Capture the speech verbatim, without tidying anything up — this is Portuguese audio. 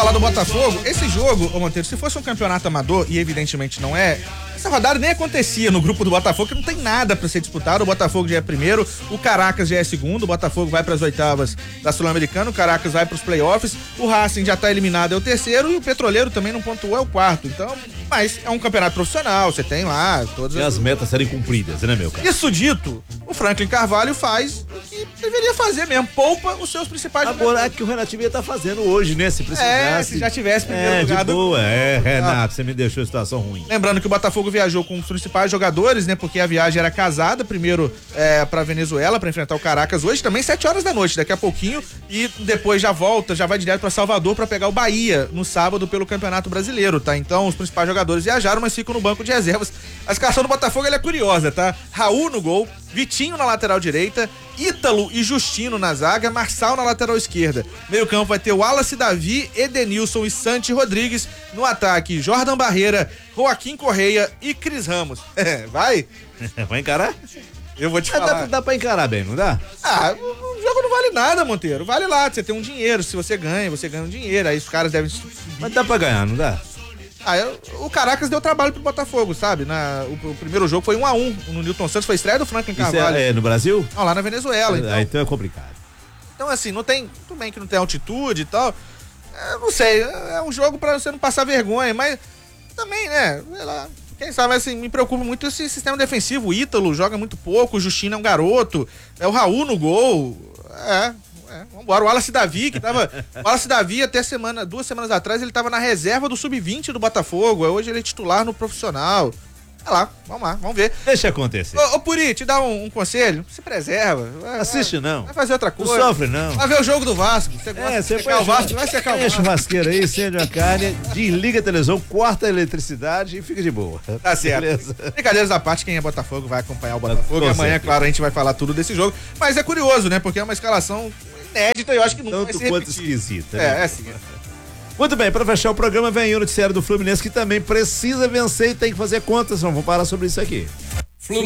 falar do Botafogo, esse jogo, ô Monteiro, se fosse um campeonato amador, e evidentemente não é, essa rodada nem acontecia no grupo do Botafogo, que não tem nada pra ser disputado. O Botafogo já é primeiro, o Caracas já é segundo, o Botafogo vai pras oitavas da Sul-Americana, o Caracas vai pros playoffs, o Racing já tá eliminado, é o terceiro, e o Petroleiro também não pontuou, é o quarto. Então, mas é um campeonato profissional, você tem lá todas as... as metas serem cumpridas, né, meu cara? Isso dito, o Franklin Carvalho faz o que deveria fazer mesmo, poupa os seus principais jogadores. Agora é que o Renatinho ia tá fazendo hoje, né, se precisasse. É, se já tivesse primeiro é, lugar. De boa, é, Renato, você me deixou em situação ruim. Lembrando que o Botafogo viajou com os principais jogadores, né? Porque a viagem era casada, primeiro é, pra Venezuela, pra enfrentar o Caracas hoje, também sete horas da noite, daqui a pouquinho, e depois já volta, já vai direto pra Salvador pra pegar o Bahia no sábado pelo Campeonato Brasileiro, tá? Então os principais jogadores viajaram, mas ficam no banco de reservas. A escalação do Botafogo, ela é curiosa, tá? Raul no gol, Vitinho na lateral direita, Ítalo e Justino na zaga, Marçal na lateral esquerda. Meio campo vai ter o Wallace Davi, Edenilson e Santi Rodrigues. No ataque, Jordan Barreira, Joaquim Correia e Cris Ramos. É, vai? Vai encarar? Eu vou te é, falar. Dá, dá pra encarar bem, não dá? Ah, o jogo não vale nada, Monteiro. Vale lá, você tem um dinheiro. Se você ganha, você ganha um dinheiro. Aí os caras devem... Mas dá pra ganhar, não dá? Ah, eu, o Caracas deu trabalho pro Botafogo, sabe? Na, o, o primeiro jogo foi um a um no Newton Santos, foi estreia do Franklin Carvalho. Isso é, é no Brasil? Não, lá na Venezuela. Ah, então. então é complicado. Então, assim, não tem... Tudo bem que não tem altitude e tal. É, não sei, é um jogo pra você não passar vergonha, mas também, né? Sei lá, quem sabe, assim, me preocupa muito esse sistema defensivo. O Ítalo joga muito pouco, o Justino é um garoto, é o Raul no gol. É... É, vambora, o Wallace Davi, que tava. O Wallace Davi, até semana, duas semanas atrás, ele tava na reserva do sub vinte do Botafogo. Hoje ele é titular no profissional. Vai lá, vamos lá, vamos ver. Deixa acontecer. Ô, ô Puri, te dá um, um conselho? Se preserva. Vai, Assiste vai, não. Vai fazer outra coisa. Não sofre não. Vai ver o jogo do Vasco. Você gosta é, de você secar o Vasco, vai secar o Vasco. churrasqueira aí, acende uma carne, desliga a televisão, corta a eletricidade e fica de boa. Tá certo. Beleza. Brincadeiras à parte, quem é Botafogo vai acompanhar o Botafogo. E amanhã, claro, a gente vai falar tudo desse jogo. Mas é curioso, né? Porque é uma escalação inédita e eu acho que não vai ser quanto esquisita. É, né? é assim. Muito bem, para fechar o programa vem o noticiário do Fluminense, que também precisa vencer e tem que fazer contas. Vamos falar sobre isso aqui.